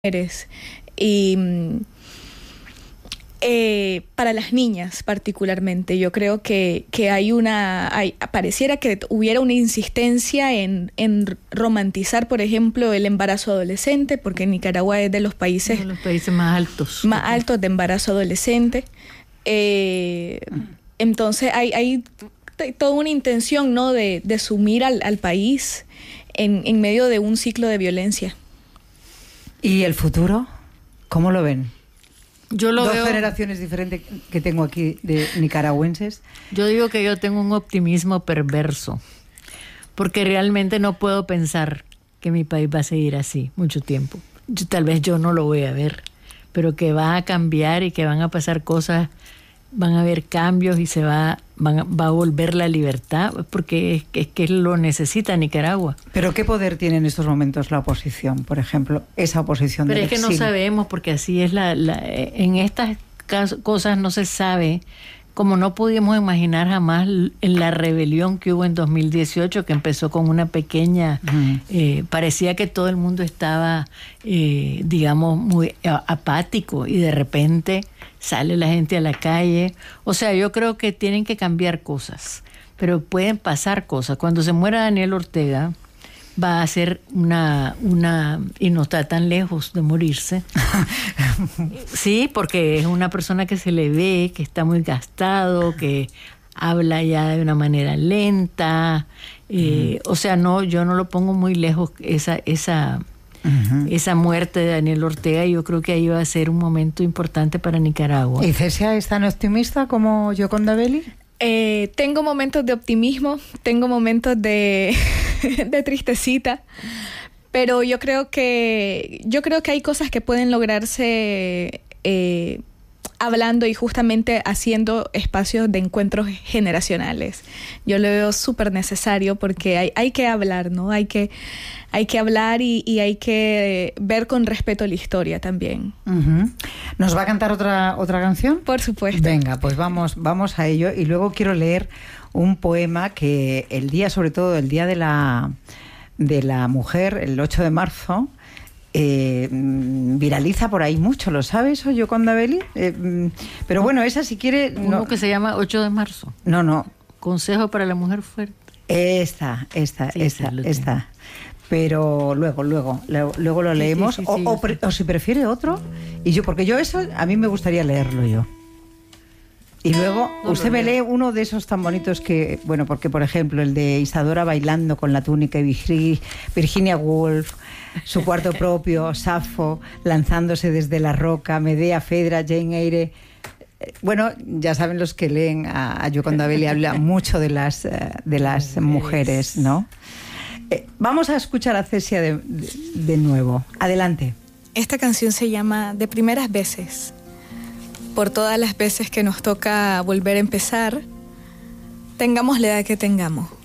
mujeres y para las niñas particularmente. Yo creo que pareciera que hubiera una insistencia en romantizar, por ejemplo, el embarazo adolescente, porque Nicaragua es de los países más altos de embarazo adolescente. Entonces hay toda una intención, ¿no?, de sumir al país en medio de un ciclo de violencia. ¿Y el futuro? ¿Cómo lo ven? Yo lo Dos veo... generaciones diferentes que tengo aquí de nicaragüenses. Yo digo que yo tengo un optimismo perverso, porque realmente no puedo pensar que mi país va a seguir así mucho tiempo. Tal vez yo no lo voy a ver, pero que va a cambiar y que van a pasar cosas, van a haber cambios y va a volver la libertad, porque es que lo necesita Nicaragua. ¿Pero qué poder tiene en estos momentos la oposición, por ejemplo, esa oposición del exilio? Pero es que no sabemos, porque así es en estas cosas no se sabe, como no pudimos imaginar jamás en la rebelión que hubo en 2018, que empezó con una pequeña, parecía que todo el mundo estaba, digamos, muy apático, y de repente sale la gente a la calle. O sea, yo creo que tienen que cambiar cosas, pero pueden pasar cosas. Cuando se muera Daniel Ortega, va a ser y no está tan lejos de morirse. Sí, porque es una persona que se le ve, que está muy gastado, que habla ya de una manera lenta. O sea, yo no lo pongo muy lejos, esa muerte de Daniel Ortega. Yo creo que ahí va a ser un momento importante para Nicaragua. ¿Y Cecia es tan optimista como Gioconda Belli? Tengo momentos de optimismo, tengo momentos de tristecita, pero yo creo que hay cosas que pueden lograrse hablando y justamente haciendo espacios de encuentros generacionales. Yo lo veo súper necesario, porque hay que hablar, ¿no? Hay que hablar y hay que ver con respeto la historia también. ¿Nos va a cantar otra canción? Por supuesto. Venga, pues vamos a ello. Y luego quiero leer un poema que sobre todo el día de la mujer, el 8 de marzo, viraliza por ahí mucho, ¿lo sabes, Gioconda Belli? Pero bueno, esa si quiere... ¿Cómo que se llama 8 de marzo? No. Consejo para la mujer fuerte. Esta. Pero luego lo leemos. Sí. O si prefiere otro. Porque eso a mí me gustaría leerlo yo. Y luego usted me lee uno de esos tan bonitos que, bueno, porque por ejemplo el de Isadora bailando con la túnica y Virginia Woolf, su cuarto propio, Safo lanzándose desde la roca, Medea, Fedra, Jane Eyre. Bueno, ya saben los que leen a Gioconda Belli, habla mucho de las mujeres, ¿no? Vamos a escuchar a Cecia de nuevo. Adelante. Esta canción se llama De primeras veces. Por todas las veces que nos toca volver a empezar, tengamos la edad que tengamos.